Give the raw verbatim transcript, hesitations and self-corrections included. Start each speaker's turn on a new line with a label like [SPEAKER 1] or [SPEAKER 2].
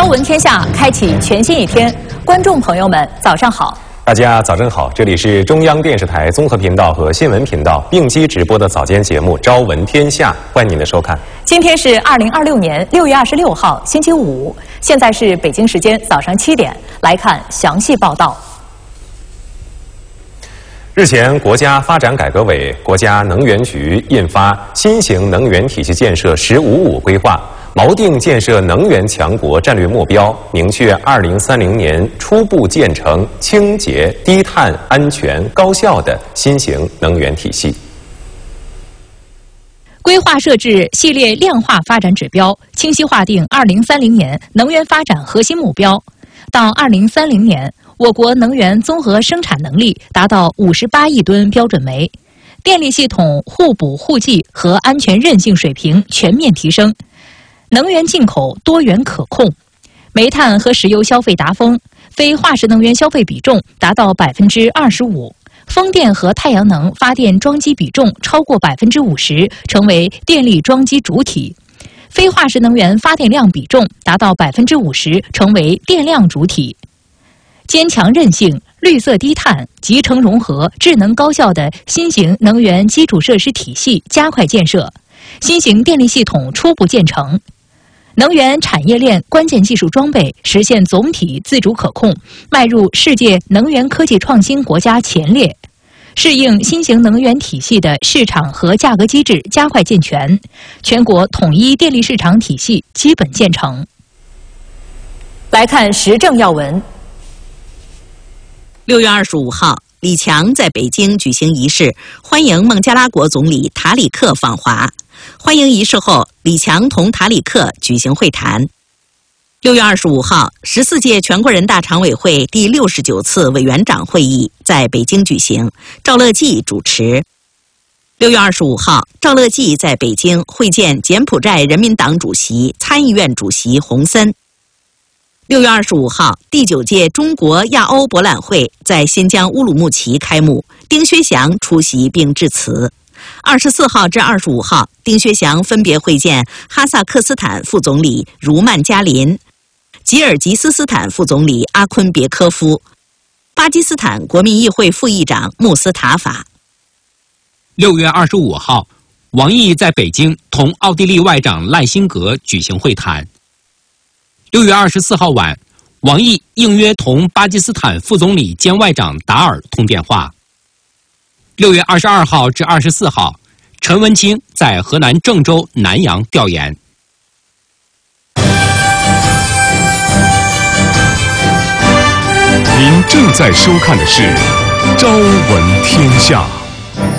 [SPEAKER 1] 朝闻天下，开启全新一天。观众朋友们，早上好！
[SPEAKER 2] 大家早上好，这里是中央电视台综合频道和新闻频道并机直播的早间节目《朝闻天下》，欢迎您的收看。
[SPEAKER 1] 今天是二零二六年六月二十六号，星期五，现在是北京时间早上七点，来看详细报道。
[SPEAKER 2] 日前，国家发展改革委、国家能源局印发《新型能源体系建设“十五五”规划》，锚定建设能源强国战略目标，明确二零三零年初步建成清洁、低碳、安全、高效的新型能源体系。
[SPEAKER 1] 规划设置系列量化发展指标，清晰划定二零三零年能源发展核心目标。到二零三零年，我国能源综合生产能力达到五十八亿吨标准煤，电力系统互补互济和安全韧性水平全面提升，能源进口多元可控，煤炭和石油消费达峰，非化石能源消费比重达到百分之二十五，风电和太阳能发电装机比重超过百分之五十，成为电力装机主体。非化石能源发电量比重达到百分之五十，成为电量主体。坚强韧性、绿色低碳、集成融合、智能高效的新型能源基础设施体系加快建设，新型电力系统初步建成，能源产业链关键技术装备实现总体自主可控，迈入世界能源科技创新国家前列。适应新型能源体系的市场和价格机制加快健全，全国统一电力市场体系基本建成。来看时政要闻。
[SPEAKER 3] 六月二十五号，李强在北京举行仪式，欢迎孟加拉国总理塔里克访华。欢迎仪式后，李强同塔里克举行会谈。六月二十五号，十四届全国人大常委会第六十九次委员长会议在北京举行，赵乐际主持。六月二十五号，赵乐际在北京会见柬埔寨人民党主席、参议院主席洪森。六月二十五号，第九届中国亚欧博览会在新疆乌鲁木齐开幕，丁薛祥出席并致辞。二十四号至二十五号，丁薛祥分别会见哈萨克斯坦副总理茹曼加林、吉尔吉斯斯坦副总理阿昆别科夫、巴基斯坦国民议会副议长穆斯塔法。
[SPEAKER 4] 六月二十五号，王毅在北京同奥地利外长赖辛格举行会谈。六月二十四号晚，王毅应约同巴基斯坦副总理兼外长达尔通电话。六月二十二号至二十四号，陈文清在河南郑州南阳调研。
[SPEAKER 5] 您正在收看的是《朝闻天下》。